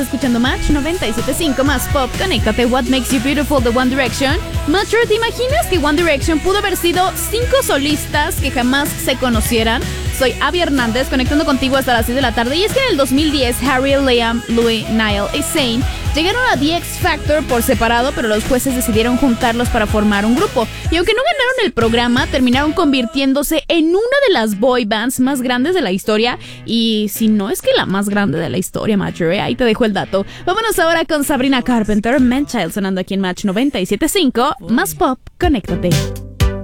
escuchando Match 97.5 más pop. Conéctate. What Makes You Beautiful de One Direction. Matcher, ¿te imaginas que One Direction pudo haber sido 5 solistas que jamás se conocieran? Soy Abby Hernández, conectando contigo hasta las 6 de la tarde. Y es que en el 2010, Harry, Liam, Louis, Niall y Zayn llegaron a The X Factor por separado, pero los jueces decidieron juntarlos para formar un grupo. Y aunque no ganaron el programa, terminaron convirtiéndose en una de las boy bands más grandes de la historia. Y si no es que la más grande de la historia, Matcher, ahí te dejo el dato. Vámonos ahora con Sabrina Carpenter, Man Child, sonando aquí en Match 97.5. Más pop, conéctate.